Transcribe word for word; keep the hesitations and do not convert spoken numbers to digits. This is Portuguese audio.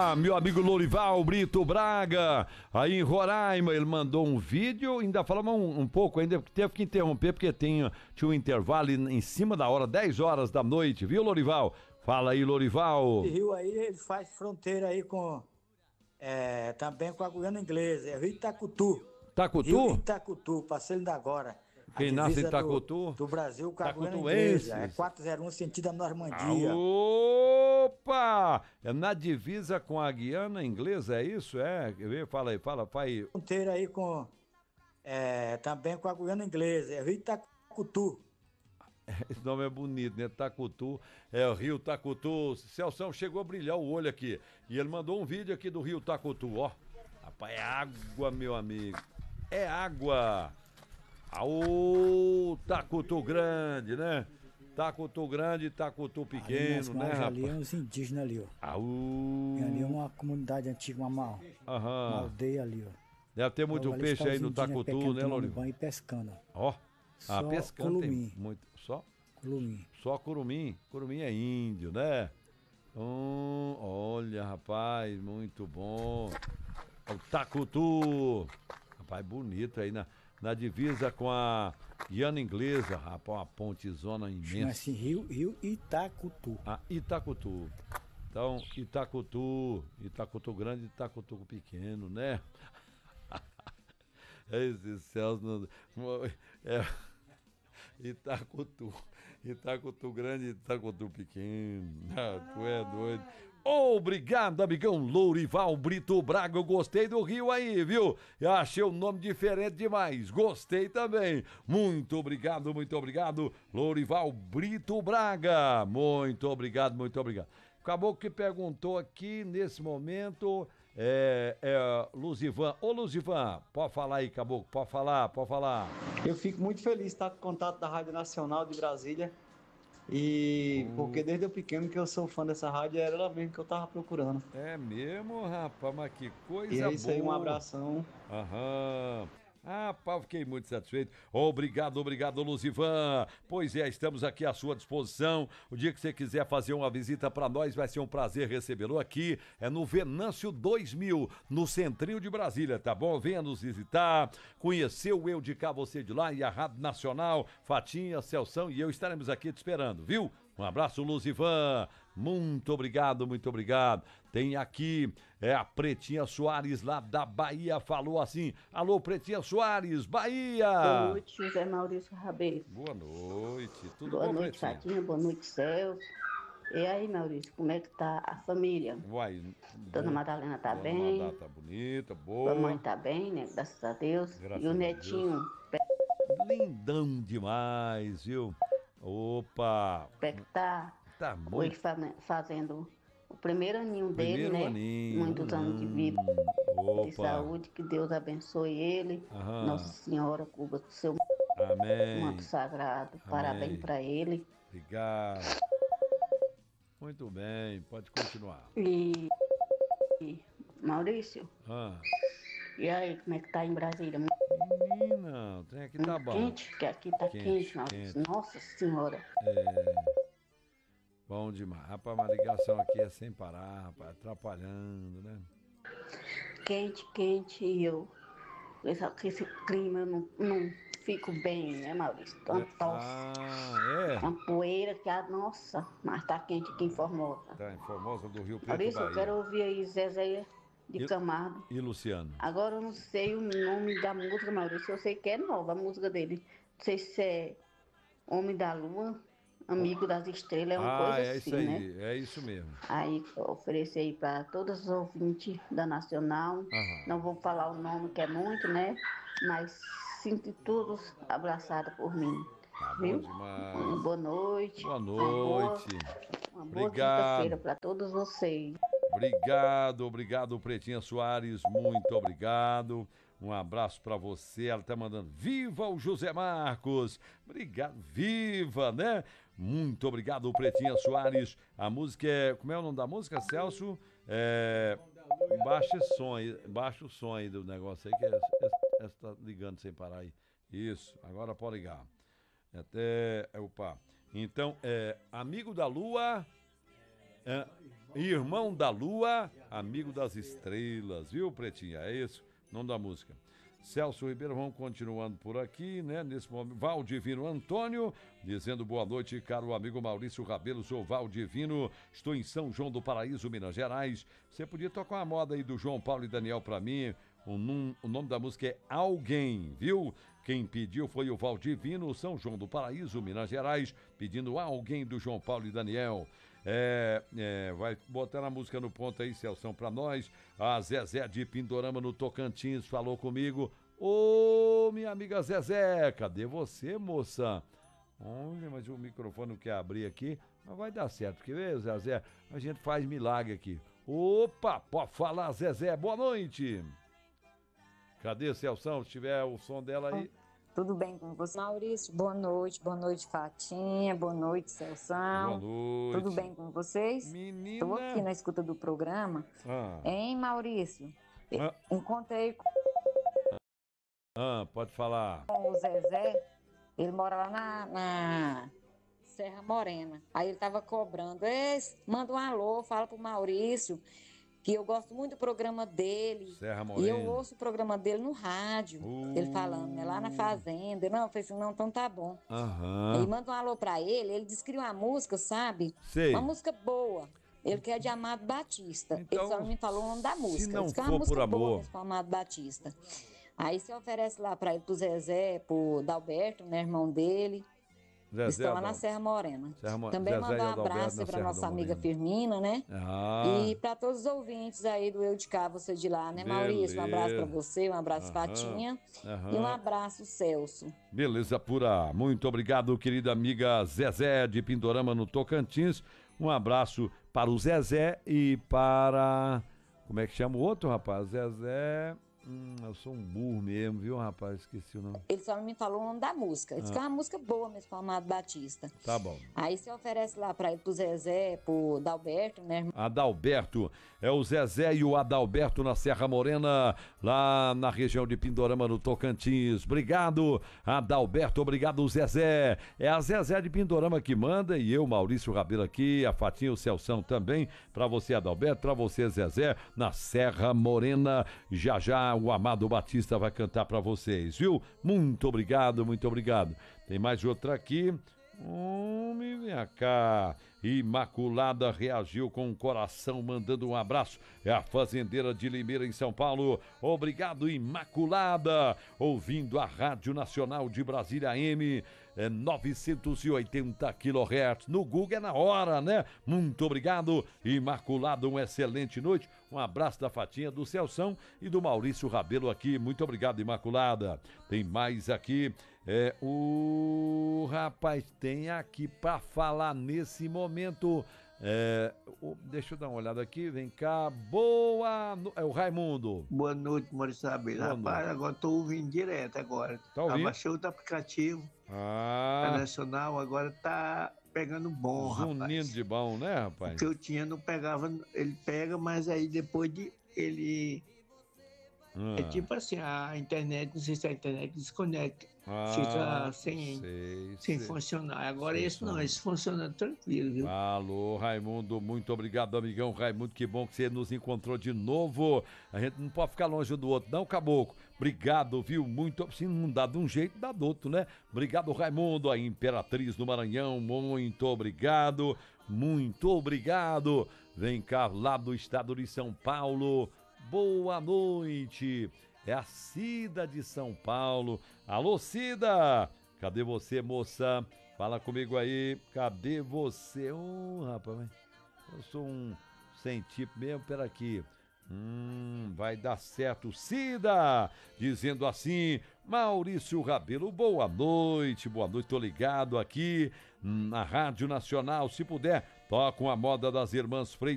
Opa, meu amigo Lourival Brito Braga, aí em Roraima, ele mandou um vídeo, ainda falamos um, um pouco, ainda teve que interromper, porque tinha, tinha um intervalo em cima da hora, dez horas da noite, viu, Lourival? Fala aí, Lourival. Esse rio aí, ele faz fronteira aí com, é, também com a Guiana Inglesa, é o Rio Itacutu. Tacutu? Rio Itacutu, passei indo agora. Quem nasce em Itacutu? Do, do Brasil com a Guiana Tacutuenses. Inglesa, é quatrocentos e um sentido a Normandia. Opa! É na divisa com a Guiana Inglesa, é isso? É? Fala aí, fala, fala aí. Fronteira aí com, é, também com a Guiana Inglesa, é o Rio Itacutu. Esse nome é bonito, né? Tacutu, é o Rio Tacutu. Celção chegou a brilhar o olho aqui. E ele mandou um vídeo aqui do Rio Tacutu, ó. Rapaz, é água, meu amigo. É água. Aô, Tacutu grande, né? Tacutu grande, Tacutu pequeno, né, rapaz? Ali é uns indígenas ali, ó. Aú. E ali é uma comunidade antiga, uma, uma, Aham. uma aldeia ali, ó. Deve ter muito Então, peixe tá aí no Tacutu, né, Lourival? Banho e pescando, Ó. Ah, só pescando curumim. tem muito. Só? Curumim. Só curumim. Curumim é índio, né? Hum, olha, rapaz, muito bom. O Tacutu. Rapaz, bonito aí na, na divisa com a Guiana Inglesa, rapaz, uma pontezona imensa. Chama-se Rio, Rio Itacutu. Ah, Itacutu. Então, Itacutu, Itacutu grande e Itacutu pequeno, né? Esses céus não... É... Itacutu, Itacutu grande e Itacutu pequeno. Ah, tu é doido. Obrigado, amigão Lourival Brito Braga. Eu gostei do Rio aí, viu? Eu achei o nome diferente demais. Gostei também. Muito obrigado, muito obrigado, Lourival Brito Braga. Muito obrigado, muito obrigado. Acabou que perguntou aqui nesse momento. É, é Luzivan. Ô Luzivan, pode falar aí, Caboclo, pode falar, pode falar. Eu fico muito feliz de estar com contato da Rádio Nacional de Brasília. E hum. porque desde eu pequeno que eu sou fã dessa rádio, era ela mesmo que eu tava procurando. É mesmo, rapaz, mas que coisa boa. E é isso boa. aí, um abração. Aham. Ah, pá, fiquei muito satisfeito. Obrigado, obrigado, Luzivan. Pois é, estamos aqui à sua disposição. O dia que você quiser fazer uma visita para nós, vai ser um prazer recebê-lo aqui. É no Venâncio dois mil, no centrinho de Brasília, tá bom? Venha nos visitar, conhecer o Eu de Cá, Você de Lá e a Rádio Nacional, Fatinha, Celção e eu estaremos aqui te esperando, viu? Um abraço, Luzivan. Muito obrigado, muito obrigado. Tem aqui é a Pretinha Soares, lá da Bahia, falou assim. Alô, Pretinha Soares, Bahia. Boa noite, José Maurício Rabelo. Boa noite, tudo boa bom, noite, Pretinha? Fatinha, boa noite, Celso. E aí, Maurício, como é que tá a família? Uai, Dona Madalena tá Dona bem? Madalena tá bonita, boa. Mamãe tá bem, né? Graças a Deus. Graças e o a netinho? Lindão demais, viu? Opa! Como é que tá? Tá muito. Hoje fazendo o primeiro aninho dele, Primeiro né? aninho. Muitos anos de vida, Opa. de saúde, que Deus abençoe ele. Aham. Nossa Senhora cubra do seu Amém. manto sagrado. Amém. Parabéns pra ele. Obrigado. Muito bem, pode continuar. E, e Maurício, Ah. e aí, como é que tá em Brasília? Menina, o trem aqui tá bom. Quente, que aqui tá Quente, quente, Maurício. quente. Nossa Senhora. É. Bom demais. Rapaz, uma ligação aqui é sem parar, rapaz, atrapalhando, né? Quente, quente, e eu. Esse, esse clima eu não, não fico bem, né, Maurício? Tão tosse. Ah, é? Uma poeira que, a nossa, mas tá quente aqui em Formosa. Tá em Formosa do Rio Preto, Maurício, Bahia. eu quero ouvir aí Zezé de E- Camargo. E Luciano? Agora eu não sei o nome da música, Maurício. Eu sei que é nova a música dele. Não sei se é Homem da Lua, Amigo das Estrelas, é uma ah, coisa é assim, isso aí, né? é isso mesmo. Aí oferecer aí para todos os ouvintes da Nacional. Aham. Não vou falar o nome que é muito, né? Mas sinto todos abraçados por mim. Tá bom Viu? demais. Uma boa noite. Boa Uma boa, noite. uma boa Obrigado. quinta-feira para todos vocês. Obrigado, obrigado, Pretinha Soares, muito obrigado. Um abraço pra você. Ela tá mandando viva o José Marcos. Obrigado, viva, né? Muito obrigado, Pretinha Soares. A música é, como é o nome da música, Celso? É, baixa o som aí, baixa o som aí do negócio aí, que essa, essa tá ligando sem parar aí. Isso, agora pode ligar. Até, opa. Então, é, Amigo da Lua, é, Irmão da Lua Amigo das Estrelas, viu, Pretinha? É isso, nome da música. Celso Ribeiro, vamos continuando por aqui, né? Nesse momento, Valdivino Antônio, dizendo boa noite, caro amigo Maurício Rabelo, sou Valdivino, estou em São João do Paraíso, Minas Gerais. Você podia tocar uma moda aí do João Paulo e Daniel pra mim? O, num, o nome da música é Alguém, viu? Quem pediu foi o Valdivino, São João do Paraíso, Minas Gerais, pedindo Alguém do João Paulo e Daniel. É, é, vai botar a música no ponto aí, Celção, pra nós. A Zezé de Pindorama no Tocantins falou comigo. Ô, minha amiga Zezé, cadê você, moça? Olha, mas o microfone não quer abrir aqui, mas vai dar certo, porque, vê, Zezé, a gente faz milagre aqui. Opa, pode falar, Zezé, boa noite. Cadê, Celção? Se tiver o som dela aí. Tudo bem com você, Maurício? Boa noite, boa noite, Fatinha, boa noite, Celção. Boa noite. Tudo bem com vocês? Menina. Estou aqui na escuta do programa. Ah. Hein, Maurício? Ah. Encontrei Ah, pode falar. com o Zezé, ele mora lá na, na Serra Morena. Aí ele tava cobrando, Ei, manda um alô, fala pro Maurício, que eu gosto muito do programa dele. Serra Morena. E eu ouço o programa dele no rádio, Uh. ele falando, né, lá na fazenda. Não, eu falei assim, não, então tá bom. Aham. Aí manda um alô pra ele, ele disse que queria uma música, sabe? Sei. Uma música boa. Ele quer de Amado Batista. Então, ele só não me falou o nome da música. se não Ele disse que é for uma música por boa amor. mesmo com o Amado Batista. Aí você oferece lá pra ele, pro Zezé, pro Dalberto, né, irmão dele. Zezé Estão lá na Adalberto. Serra Morena. Serra Mo- Também Zezé e mandar um Adalberto abraço na para Serra nossa da amiga Morena. Firmina, né? Ah. E para todos os ouvintes aí do Eu de Cá, você de lá, né, Maurício? Um abraço para você, um abraço, Aham. Fatinha. Aham. E um abraço, Celso. Beleza pura. Muito obrigado, querida amiga Zezé de Pindorama no Tocantins. Um abraço para o Zezé e para... Como é que chama o outro, rapaz? Zezé... Hum, eu sou um burro mesmo, viu, rapaz? Esqueci o nome. Ele só não me falou o nome da música. Ele disse que é uma música boa mesmo com o Amado Batista. Tá bom. Aí você oferece lá para ele, pro Zezé, pro Dalberto, né? Adalberto, é o Zezé e o Adalberto na Serra Morena, lá na região de Pindorama, no Tocantins. Obrigado, Adalberto, obrigado, Zezé. É a Zezé de Pindorama que manda e eu, Maurício Rabelo aqui, a Fatinha, o Celção também, pra você, Adalberto, pra você, Zezé, na Serra Morena. Já já o Amado Batista vai cantar pra vocês, viu? Muito obrigado, muito obrigado. Tem mais outra aqui. Homem, vem cá. Imaculada reagiu com o coração, mandando um abraço. É a fazendeira de Limeira, em São Paulo. Obrigado, Imaculada. Ouvindo a Rádio Nacional de Brasília A M, é novecentos e oitenta quilohertz. No Google é na hora, né? Muito obrigado, Imaculada. Uma excelente noite. Um abraço da Fatinha, do Celção e do Maurício Rabelo aqui. Muito obrigado, Imaculada. Tem mais aqui. É, o rapaz tem aqui para falar nesse momento. É, o, deixa eu dar uma olhada aqui, vem cá. Boa no... É o Raimundo. Boa noite, Maurício Rabelo. Boa Rapaz, noite. agora estou ouvindo direto agora. Tá ouvindo? Abaixei outro aplicativo Ah, nacional, agora tá pegando bom, zunindo rapaz. de bom, né, rapaz? O que eu tinha não pegava, ele pega, mas aí depois de ele... Ah, É tipo assim, a internet, não sei se a internet desconecta, ah, fica sem, sei, sem sei. funcionar. Agora Sei, esse não, sei. esse funciona tranquilo, viu? Alô, Raimundo, muito obrigado, amigão Raimundo, que bom que você nos encontrou de novo. A gente não pode ficar longe um do outro, não, caboclo. Obrigado, viu? Muito, se não dá de um jeito, dá do outro, né? Obrigado, Raimundo, a Imperatriz do Maranhão, muito obrigado, muito obrigado. Vem cá, lá do estado de São Paulo, boa noite. É a Cida de São Paulo. Alô, Cida! Cadê você, moça? Fala comigo aí. Cadê você? Ô, oh, rapaz, eu sou um sem tipo mesmo. Pera aqui. Hum, vai dar certo. Cida! Dizendo assim, Maurício Rabelo, boa noite. Boa noite, tô ligado aqui na Rádio Nacional. Se puder, toca uma moda das Irmãs Freitas.